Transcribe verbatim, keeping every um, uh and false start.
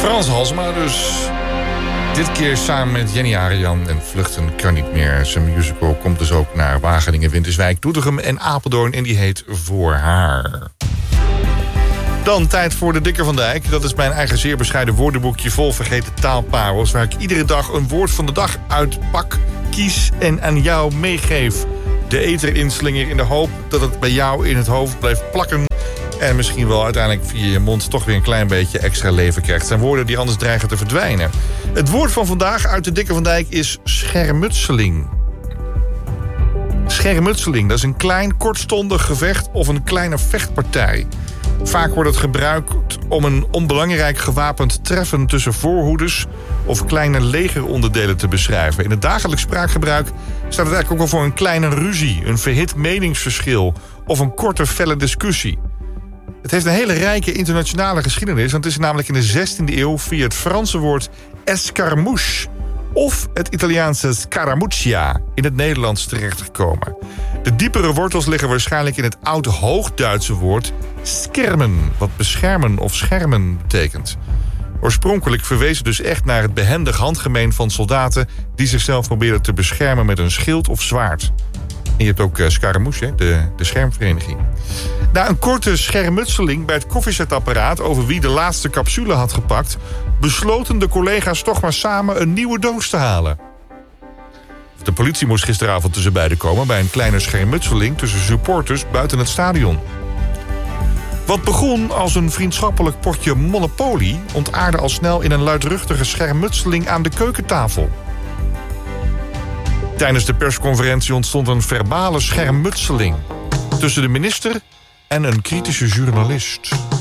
Frans Halsema dus. Dit keer samen met Jenny Arian en Vluchten kan niet meer. Zijn musical komt dus ook naar Wageningen, Winterswijk, Doetinchem en Apeldoorn. En die heet Voor haar. Dan tijd voor de Dikker van Dijk. Dat is mijn eigen zeer bescheiden woordenboekje vol vergeten taalparels, waar ik iedere dag een woord van de dag uitpak, kies en aan jou meegeef. De eter inslinger in de hoop dat het bij jou in het hoofd blijft plakken en misschien wel uiteindelijk via je mond toch weer een klein beetje extra leven krijgt. Het zijn woorden die anders dreigen te verdwijnen. Het woord van vandaag uit de Dikker van Dijk is schermutseling. Schermutseling, dat is een klein kortstondig gevecht of een kleine vechtpartij. Vaak wordt het gebruikt om een onbelangrijk gewapend treffen tussen voorhoeders of kleine legeronderdelen te beschrijven. In het dagelijks spraakgebruik staat het eigenlijk ook wel voor een kleine ruzie, een verhit meningsverschil of een korte felle discussie. Het heeft een hele rijke internationale geschiedenis, want het is namelijk in de zestiende eeuw via het Franse woord escarmouche of het Italiaanse scaramuccia in het Nederlands terechtgekomen. De diepere wortels liggen waarschijnlijk in het oude Hoogduitse woord schermen, wat beschermen of schermen betekent. Oorspronkelijk verwees het dus echt naar het behendig handgemeen van soldaten die zichzelf probeerden te beschermen met een schild of zwaard. En je hebt ook uh, Scaramouche, de, de schermvereniging. Na een korte schermutseling bij het koffiezetapparaat over wie de laatste capsule had gepakt, besloten de collega's toch maar samen een nieuwe doos te halen. De politie moest gisteravond tussen beiden komen bij een kleine schermutseling tussen supporters buiten het stadion. Wat begon als een vriendschappelijk potje Monopoly ontaarde al snel in een luidruchtige schermutseling aan de keukentafel. Tijdens de persconferentie ontstond een verbale schermutseling tussen de minister en een kritische journalist.